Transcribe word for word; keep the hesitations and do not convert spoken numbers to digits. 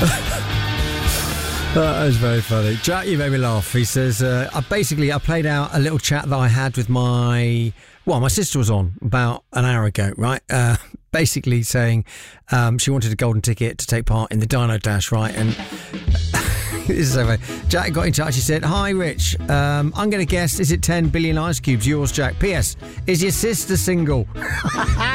That was very funny. Jack, you made me laugh. He says, uh, I basically, I played out a little chat that I had with my, well, my sister was on about an hour ago, right? Uh, basically saying um, she wanted a golden ticket to take part in the Dino Dash, right? And this is so funny. Jack got in touch. He said, hi, Rich. Um, I'm going to guess, is it ten billion ice cubes? Yours, Jack. P S. Is your sister single?